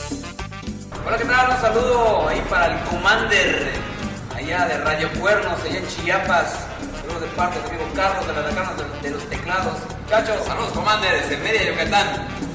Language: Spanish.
Hola, ¿qué tal? Un saludo ahí para el Commander, allá de Radio Cuernos, allá en Chiapas. Saludos de parte de mi amigo Carlos de la Decana de los Teclados. Muchachos, Saludos, Commander, desde Mérida, Yucatán.